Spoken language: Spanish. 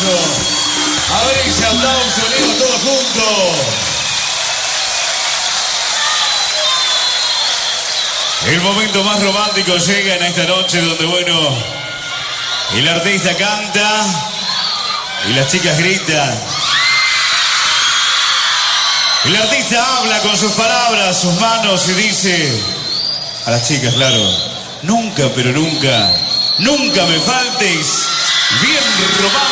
aplauso. A ver ese aplauso, Leo, todos juntos. El momento más romántico llega en esta noche donde, bueno, el artista canta y las chicas gritan. El artista habla con sus palabras, sus manos y dice a las chicas, claro, nunca, pero nunca, nunca me faltes. Bien romántico.